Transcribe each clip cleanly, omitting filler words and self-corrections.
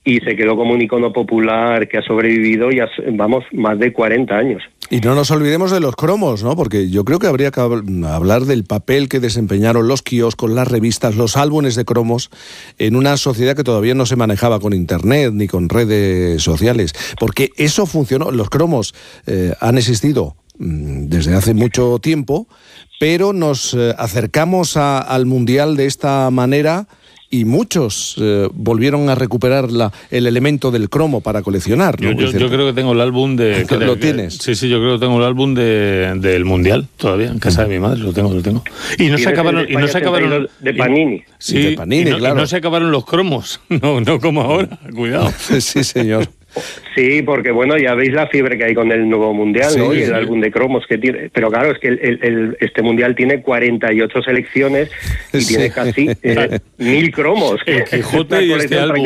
y se quedó como un icono popular que ha sobrevivido ya, vamos, más de 40 años. Y no nos olvidemos de los cromos, ¿no? Porque yo creo que habría que hablar del papel que desempeñaron los kioscos, las revistas, los álbumes de cromos en una sociedad que todavía no se manejaba con internet ni con redes sociales. Porque eso funcionó. Los cromos han existido desde hace mucho tiempo, pero nos acercamos al Mundial de esta manera. Y muchos volvieron a recuperar el elemento del cromo para coleccionar, ¿no? Yo creo que tengo el álbum de... ¿Lo tienes? Sí, yo creo que tengo el álbum del Mundial todavía, en casa de mi madre, lo tengo. Y no se acabaron... De Panini. Sí, de Panini, claro. Y no se acabaron los cromos, no como ahora, cuidado. Sí, señor. Sí, porque bueno, ya veis la fiebre que hay con el nuevo Mundial, sí, ¿no? Y el sí. álbum de cromos que tiene. Pero claro, es que este Mundial tiene 48 selecciones y tiene casi 1000 cromos. El Quijote y este álbum.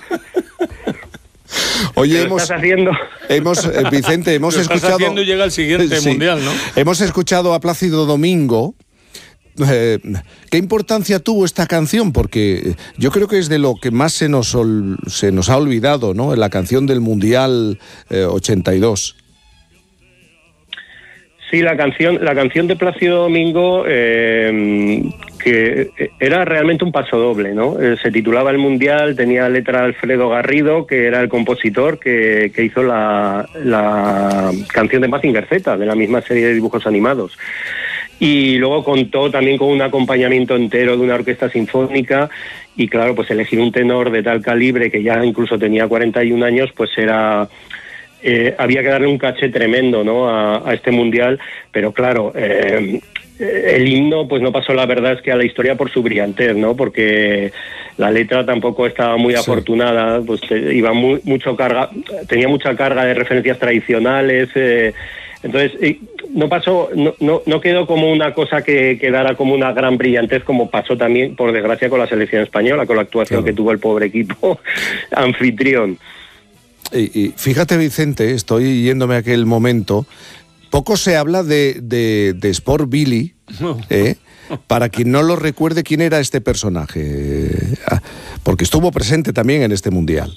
Oye, Vicente, hemos escuchado... haciendo y llega el siguiente Mundial, ¿no? Hemos escuchado a Plácido Domingo. ¿Qué importancia tuvo esta canción? Porque yo creo que es de lo que más se nos ha olvidado, ¿no? La canción del Mundial 82. Sí, la canción de Plácido Domingo, que era realmente un pasodoble, ¿no? Se titulaba El Mundial, tenía letra de Alfredo Garrido, que era el compositor que hizo la canción de Mazinger Z, de la misma serie de dibujos animados. Y luego contó también con un acompañamiento entero de una orquesta sinfónica, y claro, pues elegir un tenor de tal calibre, que ya incluso tenía 41 años, pues era... había que darle un caché tremendo, ¿no? a este Mundial, pero claro, el himno pues no pasó, la verdad es que a la historia por su brillantez, ¿no? Porque la letra tampoco estaba muy afortunada, pues iba tenía mucha carga de referencias tradicionales, entonces no quedó como una cosa que quedara como una gran brillantez, como pasó también, por desgracia, con la selección española, con la actuación que tuvo el pobre equipo anfitrión. Y fíjate, Vicente, estoy yéndome a aquel momento, poco se habla de Sport Billy, para quien no lo recuerde, ¿quién era este personaje? Porque estuvo presente también en este Mundial.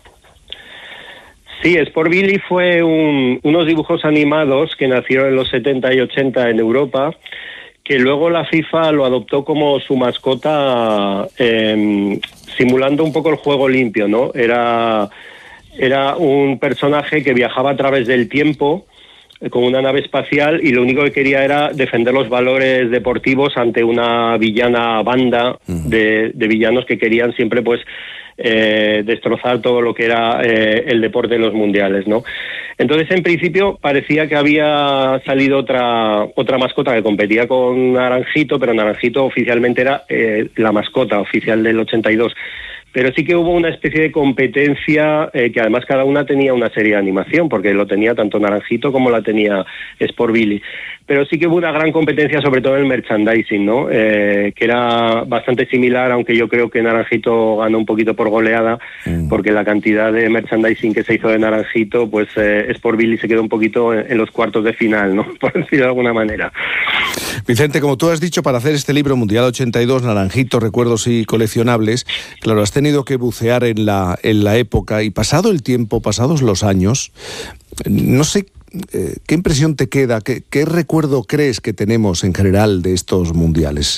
Sí, Sport Billy fue unos dibujos animados que nacieron en los 70 y 80 en Europa, que luego la FIFA lo adoptó como su mascota, simulando un poco el juego limpio, ¿no? Era un personaje que viajaba a través del tiempo con una nave espacial, y lo único que quería era defender los valores deportivos ante una villana banda de villanos que querían siempre pues destrozar todo lo que era el deporte en los mundiales, ¿no? Entonces, en principio, parecía que había salido otra mascota que competía con Naranjito, pero Naranjito oficialmente era la mascota oficial del 82. Pero sí que hubo una especie de competencia, que además cada una tenía una serie de animación, porque lo tenía tanto Naranjito como la tenía Sport Billy. Pero sí que hubo una gran competencia, sobre todo en el merchandising, ¿no? Que era bastante similar, aunque yo creo que Naranjito ganó un poquito por goleada, porque la cantidad de merchandising que se hizo de Naranjito, pues Sport Billy se quedó un poquito en los cuartos de final, ¿no? Por decirlo de alguna manera. Vicente, como tú has dicho, para hacer este libro Mundial 82, Naranjito, recuerdos y coleccionables, claro, has tenido que bucear en la época, y pasado el tiempo, pasados los años, no sé qué impresión te queda, qué recuerdo crees que tenemos en general de estos mundiales.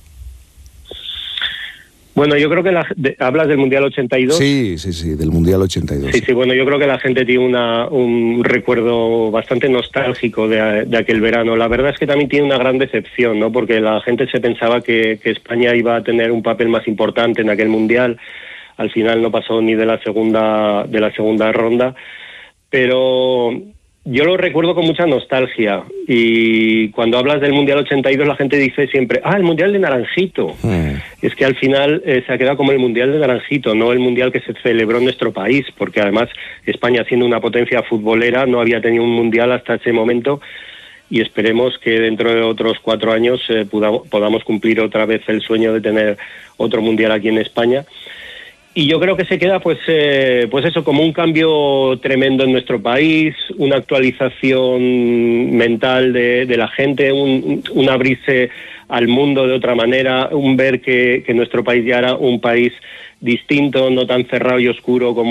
Bueno, yo creo que ¿hablas del Mundial 82? Sí, del Mundial 82. Sí, bueno, yo creo que la gente tiene un recuerdo bastante nostálgico de aquel verano. La verdad es que también tiene una gran decepción, ¿no? Porque la gente se pensaba que España iba a tener un papel más importante en aquel Mundial. Al final no pasó ni de la segunda ronda, pero yo lo recuerdo con mucha nostalgia, y cuando hablas del Mundial 82 la gente dice siempre, el Mundial de Naranjito. Es que al final se ha quedado como el Mundial de Naranjito, no el Mundial que se celebró en nuestro país, porque además España, siendo una potencia futbolera, no había tenido un Mundial hasta ese momento, y esperemos que dentro de otros 4 años podamos cumplir otra vez el sueño de tener otro Mundial aquí en España. Y yo creo que se queda pues eso, como un cambio tremendo en nuestro país, una actualización mental de la gente, un abrirse al mundo de otra manera, un ver que nuestro país ya era un país distinto, no tan cerrado y oscuro como